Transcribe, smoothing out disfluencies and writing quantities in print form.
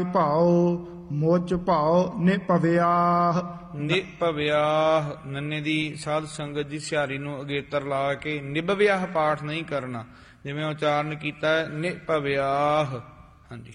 ਭਾਉ ਮੁਝ ਭਾਉ ਨਿਭਵਿਆਹ। ਨਿਭਵਿਆਹ ਨੰਨੇ ਦੀ ਸਾਧ ਸੰਗਤ ਦੀ ਸਿਹਾਰੀ ਨੂੰ ਅਗੇਤਰ ਲਾ ਕੇ ਨਿਭਵਿਆਹ ਪਾਠ ਨਹੀਂ ਕਰਨਾ, ਜਿਵੇਂ ਉਚਾਰਨ ਕੀਤਾ ਨਿਭਵਿਆਹ।